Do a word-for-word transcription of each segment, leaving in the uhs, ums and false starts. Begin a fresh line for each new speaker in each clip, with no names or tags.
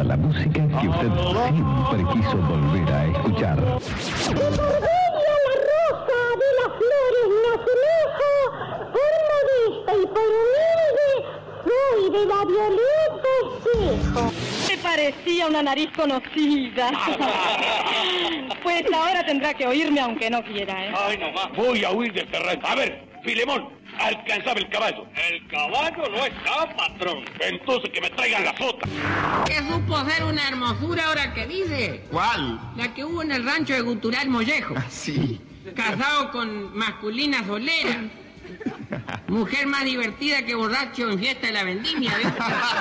la música que usted siempre quiso volver a escuchar.
Y por medio la rosa de las flores me asemejo, por modesta y por humilde, soy de la violeta espejo.
Me parecía una nariz conocida. Pues ahora tendrá que oírme aunque no quiera, ¿eh?
Ay, no más, voy a huir del terreno. A ver, Filemón, alcanzaba el caballo. El caballo no está, patrón. Entonces que me traigan la sota.
Que supo ser una hermosura ahora que dice.
¿Cuál?
La que hubo en el rancho de Gutural Mollejo.
Ah, sí.
Casado con masculina solera. Mujer más divertida que borracho en fiesta de la vendimia, ¿ves?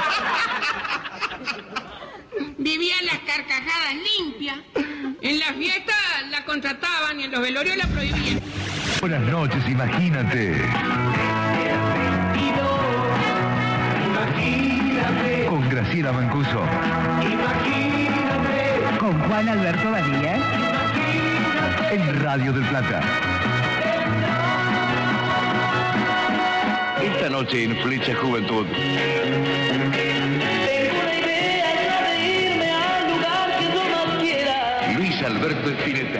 Vivía las carcajadas limpias. En la fiesta la contrataban y en los velorios la prohibían.
Buenas noches, imagínate.
Imagínate.
Con Graciela Mancuso.
Imagínate. Con Juan Alberto Badía.
Imagínate. En Radio del Plata.
Esta noche en Flecha Juventud.
Tengo la idea de irme al lugar que yo más quiera.
Luis Alberto Spinetta.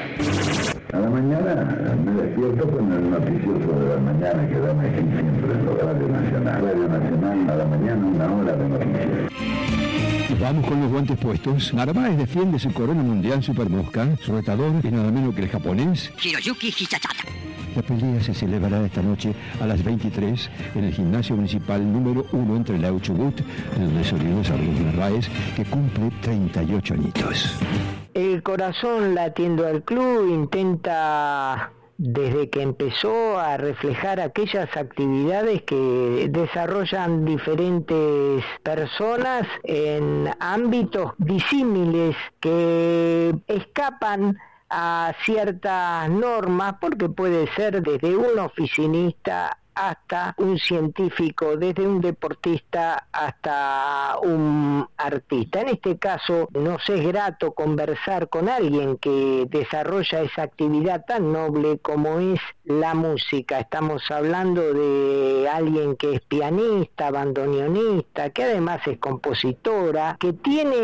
A la mañana me despierto con el noticioso de la mañana que dan aquí siempre en la Radio Nacional. Radio Nacional a la mañana, una hora de noticias.
Vamos con los guantes puestos. Narváez defiende su corona mundial Supermosca. Su retador es nada menos que el japonés
Hiroyuki Hisachata.
La pelea se celebrará esta noche a las veintitrés en el gimnasio municipal número uno entre Lau Chubut, en donde se originó Carlos Narváez, que cumple treinta y ocho añitos.
El corazón latiendo al club intenta, desde que empezó, a reflejar aquellas actividades que desarrollan diferentes personas en ámbitos disímiles que escapan a ciertas normas, porque puede ser desde un oficinista hasta un científico, desde un deportista hasta un artista. En este caso, nos es grato conversar con alguien que desarrolla esa actividad tan noble como es la música. Estamos hablando de alguien que es pianista, bandoneonista, que además es compositora, que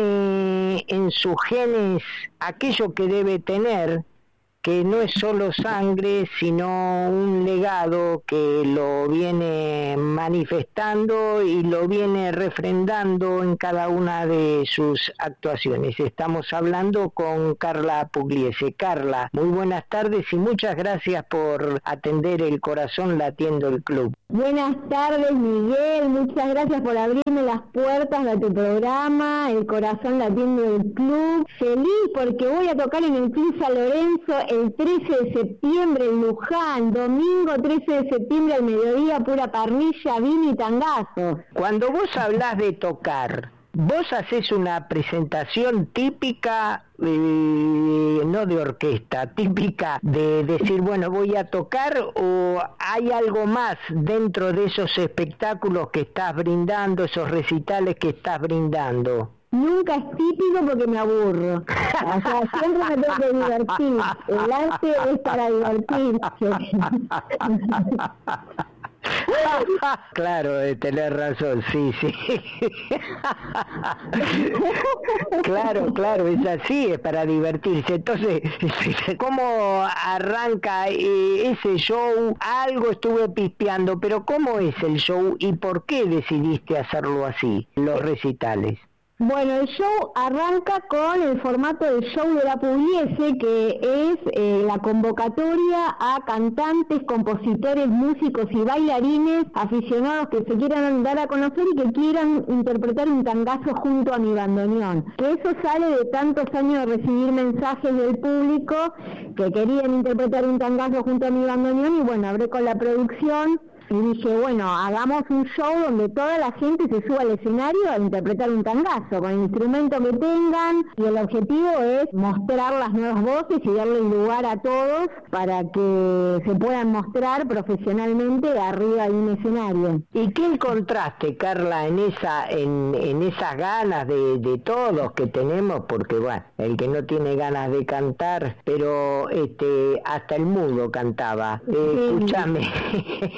tiene en sus genes aquello que debe tener, que no es solo sangre, sino un legado que lo viene manifestando y lo viene refrendando en cada una de sus actuaciones. Estamos hablando con Carla Pugliese. Carla, muy buenas tardes y muchas gracias por atender el corazón latiendo el club.
Buenas tardes, Miguel, muchas gracias por abrirme las puertas de tu programa, el corazón latiendo del club. Feliz porque voy a tocar en el Club San Lorenzo el trece de septiembre en Luján, domingo trece de septiembre al mediodía, pura parrilla, vino y tangazos.
Cuando vos hablás de tocar, vos haces una presentación típica, eh, no de orquesta, típica de decir, bueno, voy a tocar, o hay algo más dentro de esos espectáculos que estás brindando, esos recitales que estás brindando.
Nunca es típico porque me aburro. O sea, siempre me tengo que divertir. El arte es para divertirse.
Claro, de tener razón, sí, sí. Claro, claro, es así, es para divertirse. Entonces, ¿cómo arranca eh, ese show? Algo estuve pispeando, pero ¿cómo es el show y por qué decidiste hacerlo así, los recitales?
Bueno, el show arranca con el formato del show de la Pugliese, que es eh, la convocatoria a cantantes, compositores, músicos y bailarines aficionados que se quieran dar a conocer y que quieran interpretar un tangazo junto a mi bandoneón. Que eso sale de tantos años de recibir mensajes del público que querían interpretar un tangazo junto a mi bandoneón, y bueno, hablé con la producción y dije, bueno, hagamos un show donde toda la gente se suba al escenario a interpretar un tangazo, con el instrumento que tengan, y el objetivo es mostrar las nuevas voces y darle lugar a todos para que se puedan mostrar profesionalmente arriba de un escenario.
¿Y qué encontraste, Carla, en esa en, en esas ganas de, de todos que tenemos? Porque, bueno, el que no tiene ganas de cantar, pero este hasta el mudo cantaba. Eh,
sí.
Escúchame,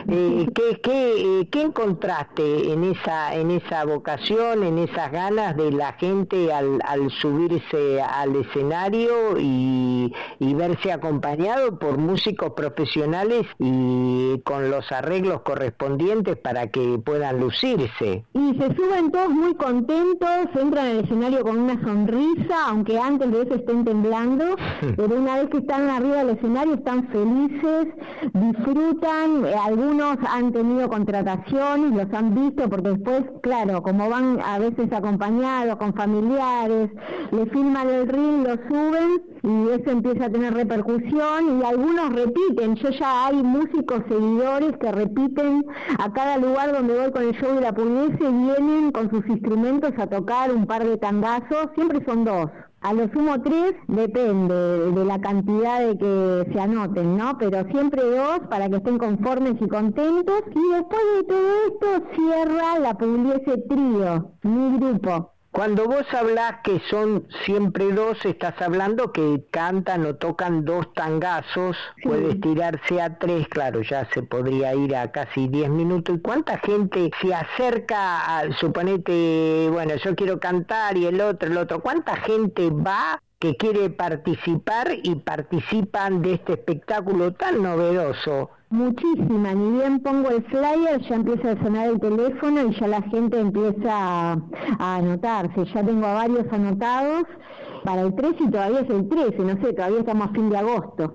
Eh, ¿qué, qué, eh, ¿Qué encontraste en esa en esa vocación, en esas ganas de la gente al, al subirse al escenario y, y verse acompañado por músicos profesionales y con los arreglos correspondientes para que puedan lucirse?
Y se suben todos muy contentos, entran al escenario con una sonrisa, aunque antes de eso estén temblando, pero una vez que están arriba del escenario están felices, disfrutan, eh, algunos han tenido contrataciones, los han visto, porque después, claro, como van a veces acompañados con familiares, le filman el reel, lo suben y eso empieza a tener repercusión y algunos repiten. Yo ya hay músicos seguidores que repiten a cada lugar donde voy con el show de la Pugliese, vienen con sus instrumentos a tocar un par de tangazos, siempre son dos. A lo sumo tres, depende de la cantidad de que se anoten, ¿no? Pero siempre dos para que estén conformes y contentos. Y después de todo esto cierra la Pugliese Trío, mi grupo.
Cuando vos hablás que son siempre dos, estás hablando que cantan o tocan dos tangazos, sí. Puede estirarse a tres, claro, ya se podría ir a casi diez minutos. ¿Y cuánta gente se acerca a, suponete, bueno, yo quiero cantar y el otro, el otro, cuánta gente va que quiere participar y participan de este espectáculo tan novedoso?
Muchísima, ni bien pongo el flyer, ya empieza a sonar el teléfono y ya la gente empieza a, a anotarse. Ya tengo a varios anotados para el trece y todavía es el trece, no sé, todavía estamos a fin de agosto.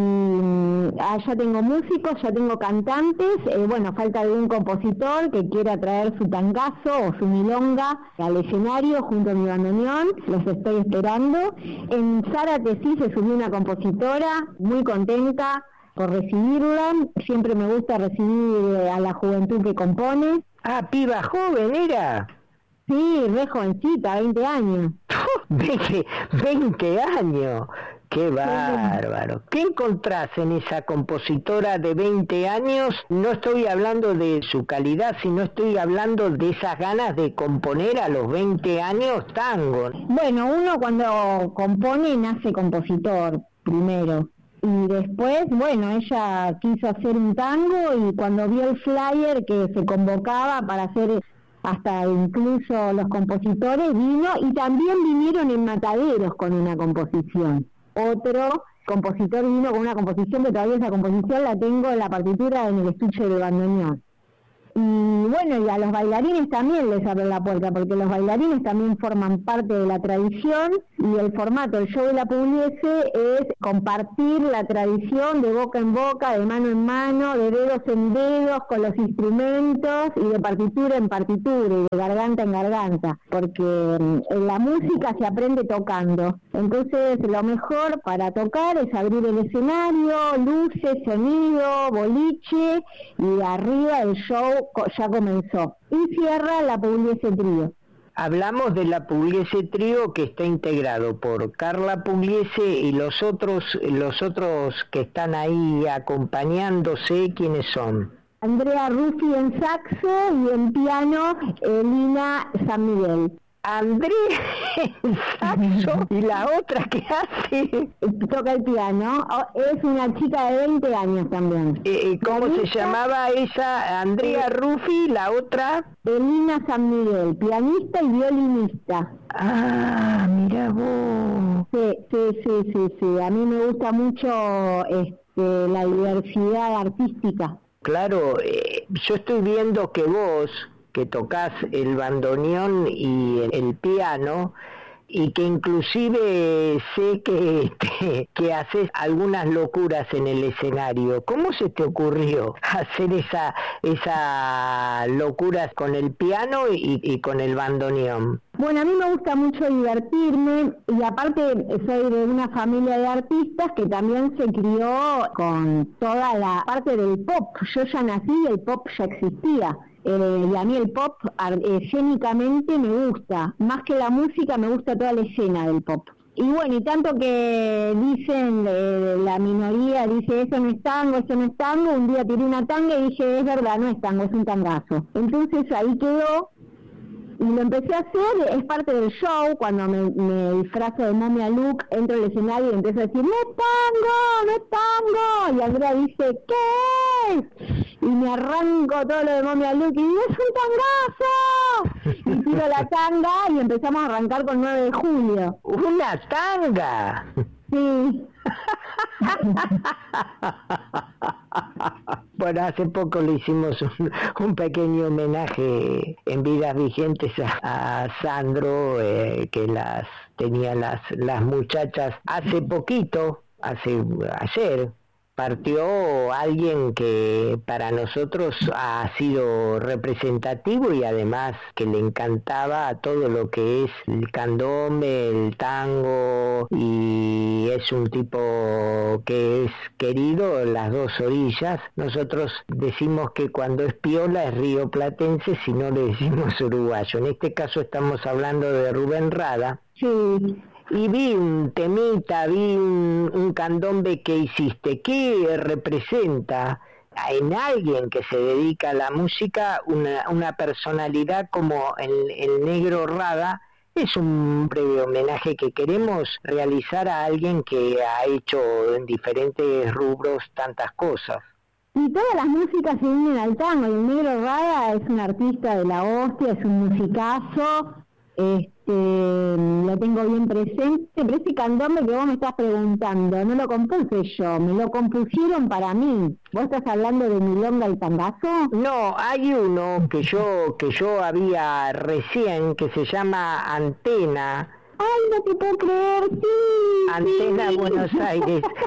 Y ah, ya tengo músicos, ya tengo cantantes, eh, bueno, falta algún compositor que quiera traer su tangazo o su milonga al escenario junto a mi bandoneón, los estoy esperando. En Zárate sí se subió una compositora, muy contenta por recibirla, siempre me gusta recibir a la juventud que compone.
Ah, piba joven era.
Sí, re jovencita, veinte años.
veinte, veinte años, qué bárbaro. ¿Qué encontrás en esa compositora de veinte años? No estoy hablando de su calidad, sino estoy hablando de esas ganas de componer a los veinte años tango.
Bueno, uno cuando compone nace compositor, primero. Y después, bueno, ella quiso hacer un tango y cuando vio el flyer que se convocaba para hacer hasta incluso los compositores, vino y también vinieron en Mataderos con una composición. Otro compositor vino con una composición que todavía esa composición la tengo en la partitura en el estuche de bandoneón. Y bueno, y a los bailarines también les abren la puerta, porque los bailarines también forman parte de la tradición y el formato del show de la Pugliese es compartir la tradición de boca en boca, de mano en mano, de dedos en dedos, con los instrumentos y de partitura en partitura y de garganta en garganta, porque en la música se aprende tocando. Entonces lo mejor para tocar es abrir el escenario, luces, sonido, boliche y arriba el show ya comenzó. Y cierra la Pugliese Trío.
Hablamos de la Pugliese Trío que está integrado por Carla Pugliese y los otros los otros que están ahí acompañándose, ¿quiénes son?
Andrea Ruffi en saxo y en piano Elina San Miguel.
Andrea en saxo y la otra que hace
toca el piano, es una chica de veinte años también.
Eh, ¿Cómo se llamaba esa? Andrea Ruffi, la otra
Elina San Miguel, pianista y violinista.
Ah, mira vos.
Sí, sí, sí, sí, sí. A mí me gusta mucho este, la diversidad artística.
Claro, eh, yo estoy viendo que vos que tocas el bandoneón y el piano y que inclusive sé que, que, que haces algunas locuras en el escenario. ¿Cómo se te ocurrió hacer esa esa locuras con el piano y, y con el bandoneón?
Bueno, a mí me gusta mucho divertirme y aparte soy de una familia de artistas que también se crió con toda la parte del pop. Yo ya nací y el pop ya existía. Eh, y a mí el pop escénicamente me gusta, más que la música me gusta toda la escena del pop. Y bueno, y tanto que dicen, eh, la minoría dice eso no es tango, eso no es tango, un día tiré una tanga y dije es verdad, no es tango, es un tangazo. Entonces ahí quedó y lo empecé a hacer, es parte del show, cuando me, me disfrazo de Momia Luke, entro al escenario y empiezo a decir no es tango, no es tango, y Andrea dice ¿qué es? Y y me arranco todo lo de Momia Luke y digo, ¡es un tangazo! Y tiro la tanga y empezamos a arrancar con nueve de julio.
¿Una tanga?
Sí.
Bueno, hace poco le hicimos un, un pequeño homenaje en Vidas Vigentes a, a Sandro, eh, que las tenía las, las muchachas hace poquito, hace ayer. Partió alguien que para nosotros ha sido representativo y además que le encantaba todo lo que es el candombe, el tango, y es un tipo que es querido en las dos orillas. Nosotros decimos que cuando es piola es rioplatense, si no le decimos uruguayo. En este caso estamos hablando de Rubén Rada.
Sí.
Y vi un temita, vi un, un candombe que hiciste. ¿Qué representa en alguien que se dedica a la música una, una personalidad como el, el Negro Rada? Es un breve homenaje que queremos realizar a alguien que ha hecho en diferentes rubros tantas cosas.
Y todas las músicas se unen al tango, y el Negro Rada es un artista de la hostia, es un musicazo. Este, lo tengo bien presente, pero ese candombe que vos me estás preguntando, no lo compuse yo, me lo compusieron para mí. ¿Vos estás hablando de Milonga y Tangazo?
No, hay uno que yo, que yo había recién, que se llama Antena.
¡Ay, no te puedo creer! ¡Sí!
Antena
sí.
Buenos Aires.